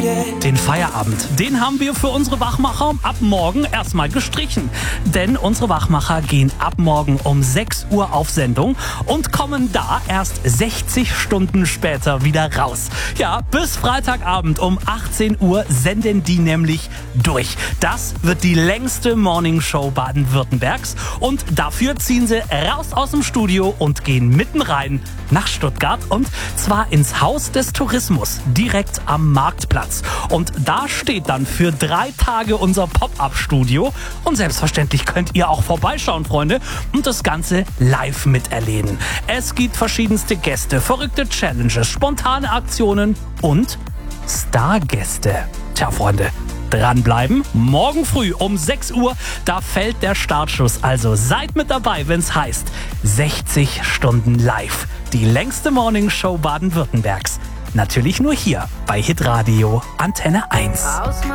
Den Feierabend, den haben wir für unsere Wachmacher ab morgen erstmal gestrichen. Denn unsere Wachmacher gehen ab morgen um 6 Uhr auf Sendung und kommen da erst 60 Stunden später wieder raus. Ja, bis Freitagabend um 18 Uhr senden die nämlich durch. Das wird die längste Morningshow Baden-Württembergs und dafür ziehen sie raus aus dem Studio und gehen mitten rein nach Stuttgart und zwar ins Haus des Tourismus, direkt am Marktplatz. Und da steht dann für 3 Tage unser Pop-Up-Studio und selbstverständlich könnt ihr auch vorbeischauen, Freunde, und das Ganze live miterleben. Es gibt verschiedenste Gäste, verrückte Challenges, spontane Aktionen und Stargäste. Tja, Freunde, dranbleiben. Morgen früh um 6 Uhr, da fällt der Startschuss. Also seid mit dabei, wenn es heißt 60 Stunden live. Die längste Morningshow Baden-Württembergs. Natürlich nur hier bei Hitradio Antenne 1.